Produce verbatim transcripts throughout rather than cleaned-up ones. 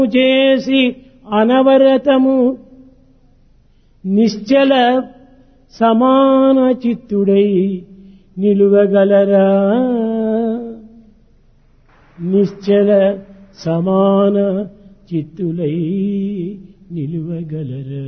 చేసి అనవరతము నిశ్చల సమాన చిత్తుడై నిలువగలరా నిశ్చల సమాన చిత్తులై నిలువగలరా.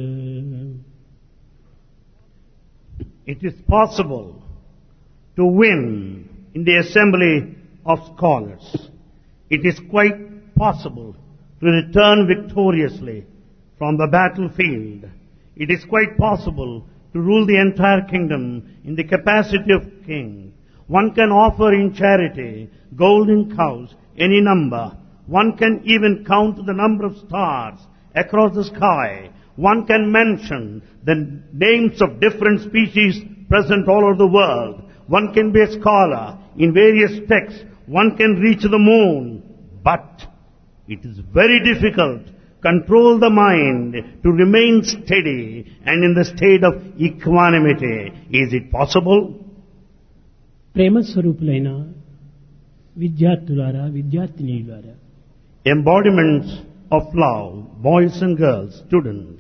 It is possible to win in the assembly of scholars. It is quite possible to return victoriously from the battlefield. It is quite possible to rule the entire kingdom in the capacity of king. One can offer in charity golden cows, any number. One can even count the number of stars across the sky. One can mention the names of different species present all over the world. One can be a scholar in various texts. One can reach the moon. But it is very difficult to control the mind to remain steady and in the state of equanimity. Is it possible? ప్రేమ స్వరూపులైన విద్యార్థులారా విద్యార్థినీలారా, Embodiments of love, boys and girls, students.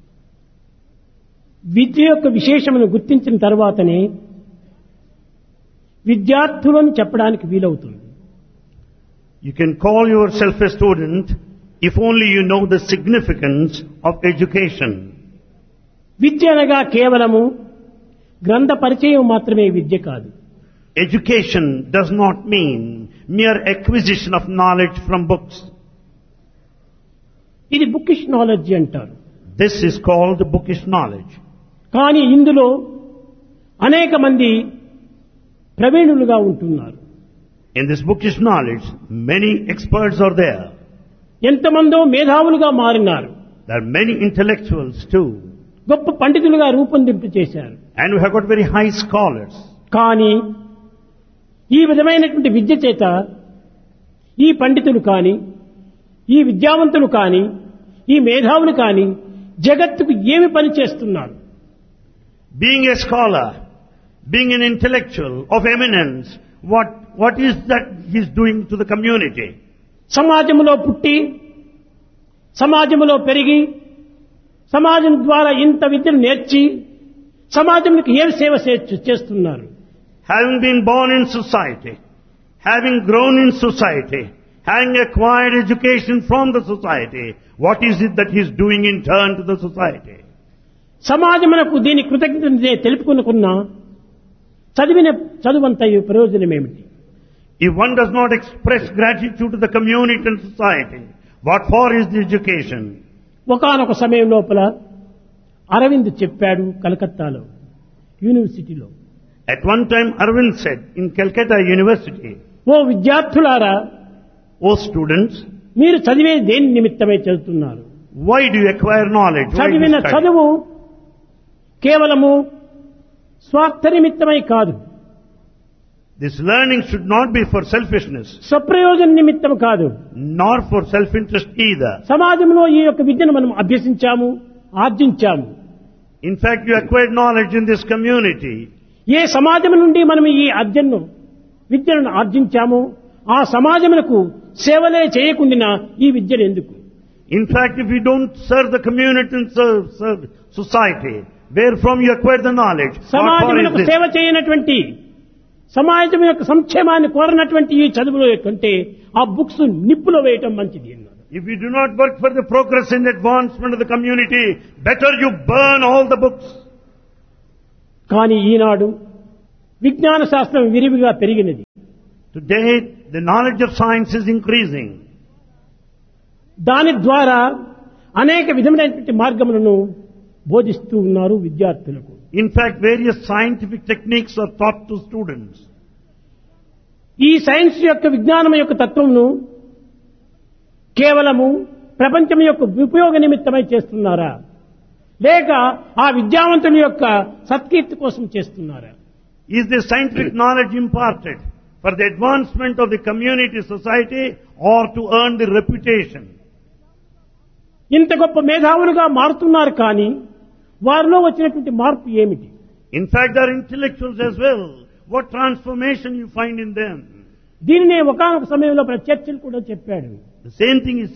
విద్య యొక్క విశేషమును గుర్తించిన తర్వాతనే విద్యార్థులను చెప్పడానికి వీలవుతుంది. You can call yourself a student if only you know the significance of education. విద్య అనగా కేవలము గ్రంథ పరిచయం మాత్రమే విద్య కాదు. Education does not mean mere acquisition of knowledge from books. ఇది బుకిష్ నాలెడ్జ్ అంటారు. This is called bookish knowledge. కానీ ఇందులో అనేక మంది ప్రవీణులుగా ఉంటున్నారు. In this bookish knowledge, many experts are there. ఎంతమందో మేధావులుగా మారినారు. There are many intellectuals too. గొప్ప పండితులుగా రూపొందింపు చేశారు. And we have got very high scholars. కానీ ఈ విధమైనటువంటి విద్య చేత ఈ పండితులు కానీ ఈ విద్యావంతులు కానీ ఈ మేధావులు కానీ జగత్తుకు ఏమి పని చేస్తున్నారు? Being a scholar, being an intellectual of eminence, what, what is that he is doing to the community? సమాజంలో పుట్టి సమాజంలో పెరిగి సమాజం ద్వారా ఇంత విద్యను నేర్చి సమాజంకి ఏమి సేవ చేస్తున్నారు? Having been born in society, having grown in society, having acquired education from the society, what is it that he is doing in turn to the society? సమాజమునకు దీని కృతజ్ఞత తెలుపుకున్న చదివిన చదువంత ప్రయోజనం ఏమిటి? If one does not express gratitude to the community and society, what for is the education? ఒకానొక సమయం లోపల అరవింద్ చెప్పాడు కలకత్తాలో యూనివర్సిటీలో. At one time Arvind said in Calcutta University, ఓ విద్యార్థులారా, O students, మీరు చదివే దేని నిమిత్తమై చదువుతున్నారు? why do you acquire knowledge? Why do you చదివిన study? చదువు కేవలము స్వార్థ నిమిత్తమై కాదు. This learning should not be for selfishness, స్వప్రయోజన నిమిత్తం కాదు. nor for self-interest either. సమాజంలో ఈ యొక్క విద్యను మనం అభ్యసించాము, ఆర్జించాము. In fact, you acquired knowledge in this community. ఏ సమాజం నుండి మనం ఈ అర్జన్ను విద్యను ఆర్జించామో ఆ సమాజమునకు సేవలే చేయకుండా ఈ విద్యను ఎందుకు? In fact, if you don't serve the community and serve, serve society, where from you acquired the knowledge, what for is సమాజమునకు this? సేవ చేయనటువంటి సమాజం యొక్క సంక్షేమాన్ని కోరనటువంటి ఈ చదువులో కంటే ఆ బుక్స్ నిప్పులో వేయటం మంచిది అన్నాడు. If you do not work for the progress and advancement of the community, better you burn all the books. కానీ ఈనాడు విజ్ఞాన శాస్త్రం విరివిగా పెరిగినది. Today, the knowledge of science is increasing. దాని ద్వారా అనేక విధమైనటువంటి మార్గములను బోధిస్తూ ఉన్నారు విద్యార్థులకు. In fact, various scientific techniques are taught to students. ఈ సైన్స్ యొక్క విజ్ఞానం యొక్క తత్వమును కేవలము ప్రపంచం యొక్క ఉపయోగ నిమిత్తమై చేస్తున్నారా, లేక ఆ విద్యావంతుల యొక్క సత్కీర్తి కోసం చేస్తున్నారా? Is the scientific knowledge imparted for the advancement of the community, society, or to earn the reputation? ఇంత గొప్ప మేధావులుగా మారుతున్నారు, కానీ వారిలో వచ్చినటువంటి మార్పు ఏమిటి? In fact, they are intellectuals as well. What transformation you find in them? దీనినే ఒకానొక సమయంలో చర్చిలు కూడా చెప్పాడు. The same thing is said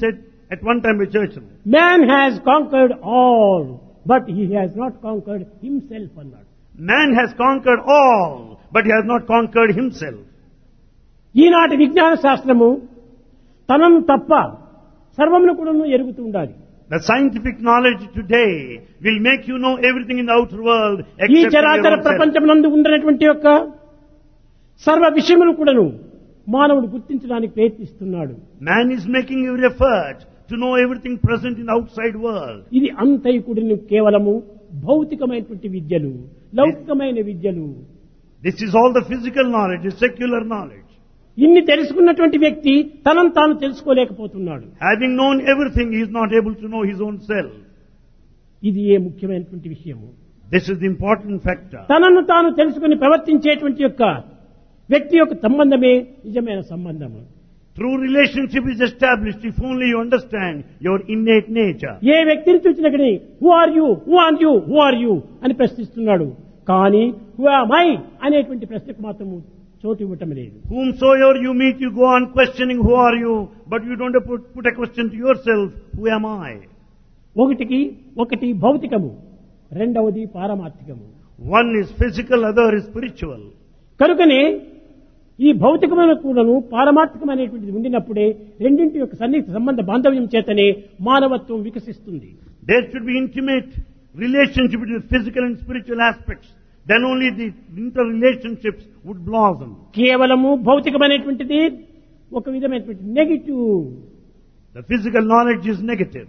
at one time by Churchill. Man has conquered all, but he has not conquered himself అన్నాడు. Man has conquered all, but he has not conquered himself. ఈనాటి విజ్ఞాన శాస్త్రము తనను తప్ప సర్వమును కూడా ఎరుగుతూ ఉండాలి. The scientific knowledge today will make you know everything in the outer world ఈ except in చరాచర your own self. ప్రపంచమునందు ఉన్నటువంటి యొక్క సర్వ విషయములు కూడాను మానవుడు గుర్తించడానికి ప్రయత్నిస్తున్నాడు. Man is making every effort to know everything present in the outside world. ఇది అంతైకుడిని కేవలము భౌతికమైనటువంటి విద్యలు, లౌకికమైన విద్యలు. This is all the physical knowledge, the secular knowledge. ఇన్ని తెలుసుకున్నటువంటి వ్యక్తి తనను తాను తెలుసుకోలేకపోతున్నాడు. Having known everything, he is not able to know his own self. ఇది ఏ ముఖ్యమైనటువంటి విషయము. This is the important factor. తనను తాను తెలుసుకుని ప్రవర్తించేటువంటి యొక్క వ్యక్తి యొక్క సంబంధమే నిజమైన సంబంధము. True relationship is established if only you understand your innate nature. ఏ వ్యక్తిని చూసినకని who are you who are you who are you అని ప్రశ్నిస్తున్నాడు. కానీ హూ ఆమ్ ఐ అనేటువంటి ప్రశ్నకు మాత్రము చోటు ఇవ్వటం లేదు. Whomsoever you meet, you go on questioning who are you, but you don't put, put a question to yourself, who am I? ఒకటికి ఒకటి భౌతికము, రెండవది పారమార్థికము. One is physical, other is spiritual. కనుకనే ఈ భౌతికమైన కూడాను పారమార్థికమైనటువంటిది ఉండినప్పుడే రెండింటి యొక్క సన్నిహిత సంబంధ బాంధవ్యం చేతనే మానవత్వం వికసిస్తుంది. There should be intimate relationship between physical and spiritual aspects. Then only the interrelationships would blossom. కేవలము భౌతికమైనటువంటిది ఒక విధమైనటువంటి negative. The physical knowledge is negative.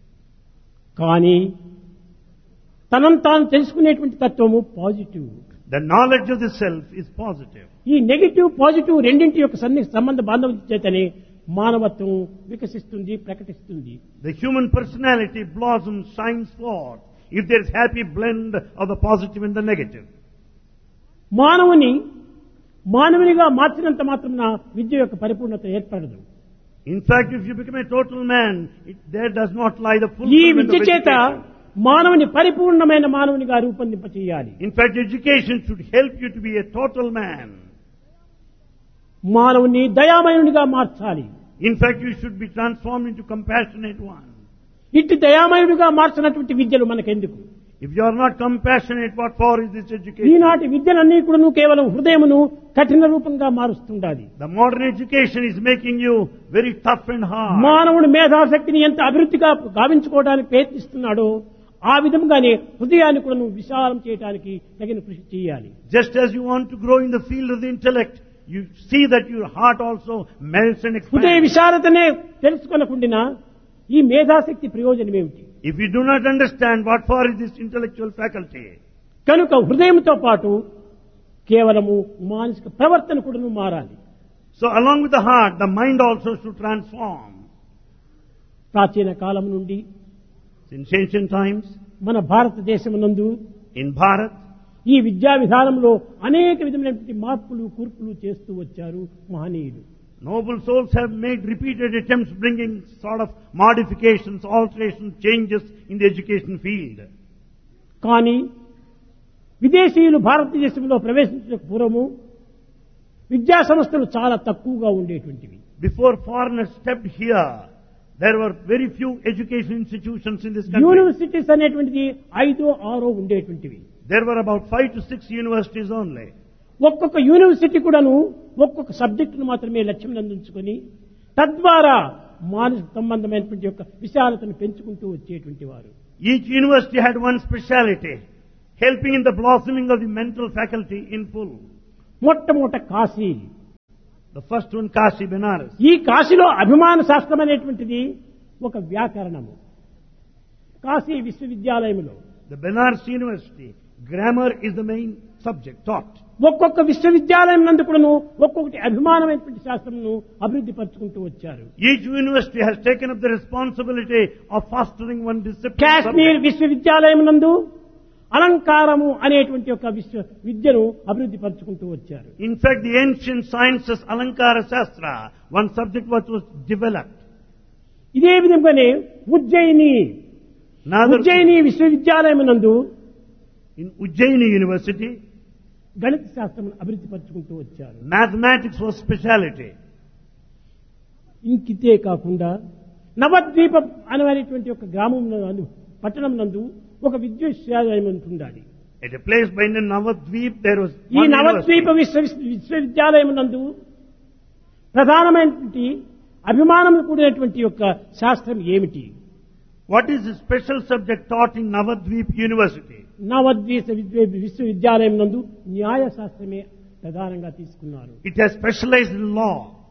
కానీ తనను తాను తెలుసుకునేటువంటి తత్వము positive. The knowledge of the self is positive. ఈ నెగిటివ్ పాజిటివ్ రెండింటి యొక్క సన్నిహిత సంబంధ బాంధవ్యం చేతనే మానవత్వం వికసిస్తుంది, ప్రకటిస్తుంది. The human personality blossoms, shines forth, if there is happy blend of the positive and the negative. మానవుని మానవునిగా మార్చినంత మాత్రమున విద్య యొక్క పరిపూర్ణత ఏర్పడదు. In fact, if you become a total man, it, there does not lie the ఈ fulfillment Vidya of చేత education. మానవుని పరిపూర్ణమైన మానవునిగా రూపొందింప చేయాలి. In fact, education should help you to be a total man. మానవుని దయామయునిగా మార్చాలి. In fact, you should be transformed into compassionate one. ఇట్టి దయామయుడిగా మార్చినటువంటి విద్యలు మనకెందుకు? If you are not compassionate, what for is this education? ఈనాటి విద్యలన్నీ కూడా కేవలం హృదయమును కఠిన రూపంగా మారుస్తుండాలి. The modern education is making you very tough and hard. మానవుడి మేధాశక్తిని ఎంత అభివృద్ధిగా గావించుకోవడానికి ప్రయత్నిస్తున్నాడో ఆ విధంగానే హృదయాన్ని కూడా విశాలం చేయడానికి తగిన కృషి చేయాలి. Just as you want to grow in the field of the intellect, you see that your heart also melts and హృదయ expands. విశాలతనే తెలుసుకొనకుండా ఈ మేధాశక్తి ప్రయోజనం ఏమిటి? If you do not understand what for is this intellectual faculty, కనుక హృదయంతో పాటు కేవలము మానసిక ప్రవర్తన కూడా మారాలి. so along with the heart, the mind also should transform. ప్రాచీన కాలం నుండి Since ancient times, మన భారతదేశమునందు in Bharat, ఈ విద్యా విధానంలో అనేక విధమైనటువంటి మార్పులు కూర్పులు చేస్తూ వచ్చారు మహనీయులు. noble souls have made repeated attempts bringing sort of modifications, alterations, changes in the education field. కానీ విదేశీయులు భారతదేశంలో ప్రవేశించక పూర్వము విద్యా సంస్థలు చాలా తక్కువగా ఉండేటువంటివి. Before foreigners stepped here, there were very few education institutions in this country. Universities అనేటువంటిది ఐదో ఆరో ఉండేటువంటివి. There were about five to six universities only. ఒక్కొక్క యూనివర్సిటీ కూడాను ఒక్కొక్క సబ్జెక్టును మాత్రమే లక్ష్యం అందించుకొని తద్వారా మానసిక సంబంధమైనటువంటి యొక్క విశాలతను పెంచుకుంటూ వచ్చేటువంటి వారు. Each university had one speciality, helping in the blossoming of the mental faculty in full. మొట్టమొదట Kashi. The first one, Kashi, Benares. ఈ కాశీలో అభిమాన శాస్త్రం అనేటువంటిది ఒక వ్యాకరణము. కాశీ విశ్వవిద్యాలయంలో The Benares University, grammar is the main subject taught. ఒక్కొక్క విశ్వవిద్యాలయం నందు కూడాను ఒక్కొక్కటి అభిమానమైనటువంటి శాస్త్రమును అభివృద్ధి పరుచుకుంటూ వచ్చారు. Each university has taken up the responsibility of fostering one discipline. Kashmir subject. విశ్వవిద్యాలయం నందు అలంకారము అనేటువంటి ఒక విశ్వ విద్యను అభివృద్ధి పరుచుకుంటూ వచ్చారు. In fact, the ancient sciences, Alankara Shastra, one subject what was developed. ఇదే విధంగానే ఉజ్జయిని Another, ఉజ్జయిని విశ్వవిద్యాలయం నందు in Ujjaini University, గణిత శాస్త్రం అభివృద్ధి పరుచుకుంటూ వచ్చారు. mathematics was speciality. ఇంకితే కాకుండా నవద్వీపం అనేటువంటి ఒక గ్రామం నందు పట్టణం నందు ఒక విశ్వవిద్యాలయం ఉండాలి. At a place by the Navadvip there was ఈ one నవద్వీప university. విశ్వ విశ్వవిద్యాలయం నందు ప్రధానమైనటువంటి అభిమానం కూడినటువంటి యొక్క శాస్త్రం ఏమిటి? What is the special subject taught in Navadvip University? నవద్వీప విద్వ- విశ్వవిద్యాలయం నందు న్యాయ శాస్త్రమే ప్రధానంగా తీసుకున్నారు. It has specialized in law.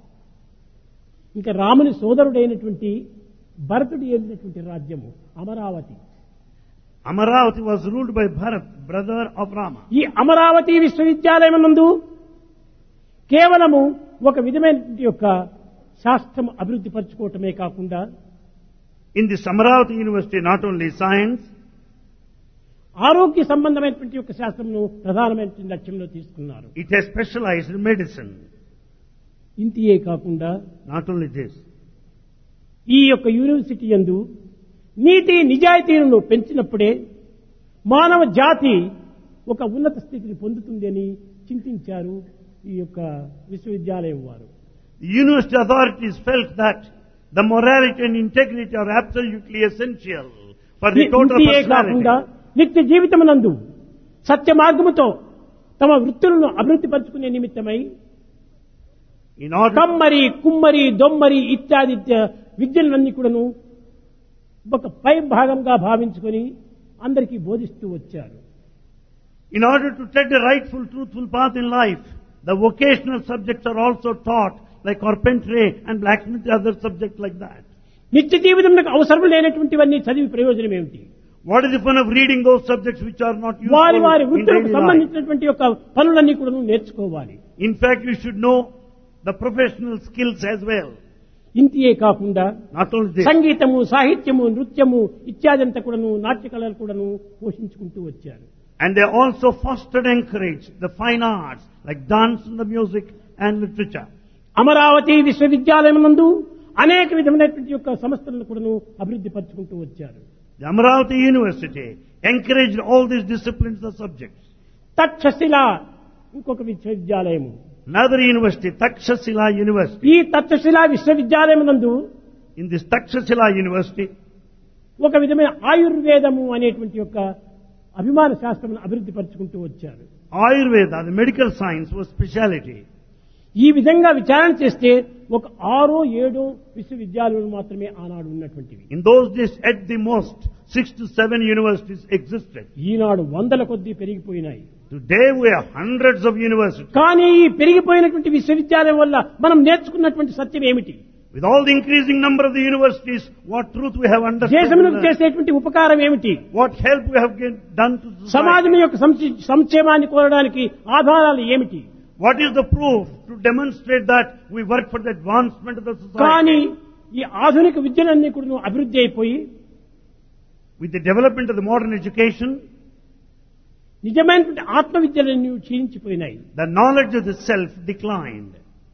ఇంకా రాముని సోదరుడైనటువంటి భరతుడు ఏలినటువంటి రాజ్యము Amaravati. Amaravati was ruled by Bharat, brother of Rama. ఈ అమరావతి విశ్వవిద్యాలయం నందు కేవలము ఒక విధమైనటువంటి యొక్క శాస్త్రం అభివృద్ధి పరచుకోవటమే కాకుండా In this Amaravati University, not only science, ఆరోగ్య సంబంధమైనటువంటి యొక్క శాస్త్రమును ప్రధానమైనటువంటి లక్ష్యంలో తీసుకున్నారు. it has specialized in medicine. ఇంతియే కాకుండా Not only this, ఈ యొక్క యూనివర్సిటీ యందు నీతి నిజాయితీలను పెంచినప్పుడే మానవ జాతి ఒక ఉన్నత స్థితిని పొందుతుంది అని చింతించారు ఈ యొక్క విశ్వవిద్యాలయం వారు. the university authorities felt that the morality and integrity are absolutely essential for the total ఇంతియే కాకుండా personality. నిత్య జీవితమునందు సత్య మార్గముతో తమ వృత్తులను అభివృద్ధి పరచుకునే నిమిత్తమై In order, కమ్మరి కుమ్మరి దొమ్మరి ఇత్యాది ఇత్య- విద్యలన్నీ కూడాను ఒక పై భాగంగా భావించుకొని అందరికీ బోధిస్తూ వచ్చారు. in order to take the rightful, truthful path in life, the vocational subjects are also taught, like carpentry and blacksmith, other subjects like that. నిత్య జీవితంలో అవసరం లేనటువంటివన్నీ చదివి ప్రయోజనం ఏమిటి? What is the fun of reading those subjects which are not useful వారి వారి in వృత్తులకు daily life? సంబంధించినటువంటి యొక్క పనులన్నీ కూడా నేర్చుకోవాలి. In fact, you should know the professional skills as well. ఇంతియే కాకుండా Not only this, సంగీతము సాహిత్యము నృత్యము ఇత్యాదంతా కూడాను నాట్య కళలు కూడాను పోషించుకుంటూ వచ్చారు. and they also fostered and encouraged the fine arts like dance and the music and literature. Amaravati విశ్వవిద్యాలయం నందు అనేక విధమైనటువంటి యొక్క సంస్థలను కూడాను అభివృద్ధి పరచుకుంటూ వచ్చారు. The Amaravati University encouraged all these disciplines and subjects. Takshashila ఇంకొక విశ్వవిద్యాలయము. Another university, Takshashila University. ఈ తక్షశిల విశ్వవిద్యాలయం నందు In this Takshashila University, ఒక విధమైన ఆయుర్వేదము అనేటువంటి యొక్క అభిమాన శాస్త్రమును అభివృద్ధి పరచుకుంటూ వచ్చారు. Ayurveda, the medical science, was speciality. ఈ విధంగా విచారణ చేస్తే ఒక ఆరో ఏడో విశ్వవిద్యాలయాలు మాత్రమే ఆనాడు ఉన్నటువంటివి. In those days, at the most, six to seven universities existed. ఈనాడు వందల కొద్దీ పెరిగిపోయినాయి. Today we have hundreds of universities. కానీ ఈ పెరిగిపోయినటువంటి విశ్వవిద్యాలయం వల్ల మనం నేర్చుకున్నటువంటి సత్యం ఏమిటి? With all the increasing number of the universities, what truth we have understood? దేశములకు చేసేటువంటి ఉపకారం ఏమిటి? What help we have get- done to సమాజం society? యొక్క సంక్షే- సంక్షేమాన్ని కోరడానికి ఆధారాలు ఏమిటి? What is the proof to demonstrate that we work for the advancement of the కానీ society? ఈ ఆధునిక విద్యలన్నీ కూడా అభివృద్ధి అయిపోయి With the development of the modern education, నిజమైనటువంటి ఆత్మ విద్యలన్నీ క్షీణించిపోయినాయి. the knowledge of the self declined.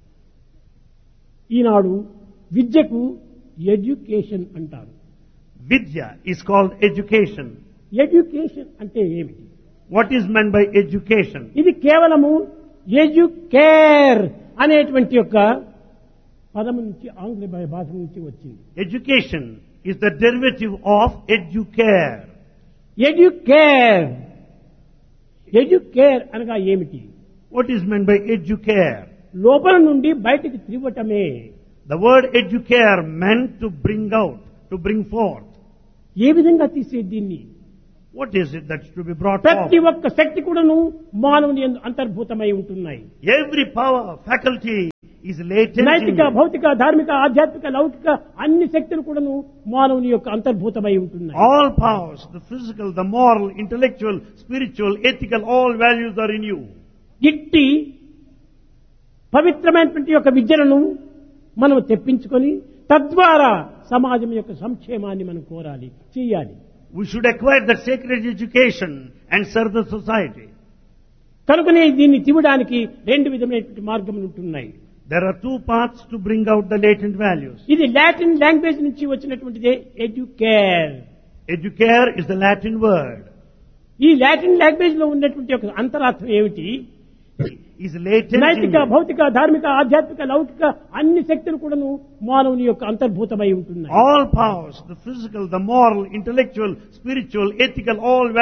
ఈనాడు విద్యకు ఎడ్యుకేషన్ అంటారు. Vidya is called education. Education అంటే ఏమిటి? What is meant by education? ఇది కేవలము ఎడ్యుకేర్ అనేటువంటి యొక్క పదము నుంచి ఆంగ్ల భాష నుంచి వచ్చింది. Education is the derivative of educare. Educare educare అనగా ఏమిటి? What is meant by educare? లోపల నుండి బయటికి త్రివ్వటమే. The word educare meant to bring out, to bring forth. ఏ విధంగా తీసే దీన్ని? What is it that's to be brought ప్రతి forth? ఒక్క శక్తి కూడాను మానవుని యందు అంతర్భూతమై ఉంటున్నాయి. Every power, faculty is latent in నైతిక you. భౌతిక ధార్మిక ఆధ్యాత్మిక లౌకిక అన్ని శక్తులు కూడాను మానవుని యొక్క అంతర్భూతమై ఉంటున్నాయి. All powers, the physical, the moral, intellectual, spiritual, ethical, all values are in you. ఇట్టి పవిత్రమైనటువంటి యొక్క విద్యలను మనం తెప్పించుకొని తద్వారా సమాజం యొక్క సంక్షేమాన్ని మనం కోరాలి, చేయాలి. We should acquire that sacred education and serve the society. కనుకనే దీన్ని తీవడానికి రెండు విధమైనటువంటి మార్గములు ఉంటున్నాయి. There are two paths to bring out the latent values. ఇది లాటిన్ లాంగ్వేజ్ నుంచి వచ్చినటువంటిదే educare. Educare is the Latin word. ఈ లాటిన్ లాంగ్వేజ్ లో ఉన్నటువంటి ఒక అంతరార్థం ఏమిటి? is latent in నైతిక you. భౌతిక ధార్మిక ఆధ్యాత్మిక లౌకిక అన్ని శక్తులు కూడాను మానవుని యొక్క అంతర్భూతమై ఉంటున్నాయి. All powers, the physical, the moral, intellectual, spiritual, ethical, all